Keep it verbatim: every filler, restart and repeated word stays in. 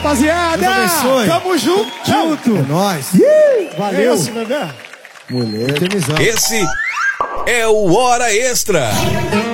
rapaziada. Tamo junto. Junto. É nóis. Valeu. Mulher. Esse é o Hora Extra.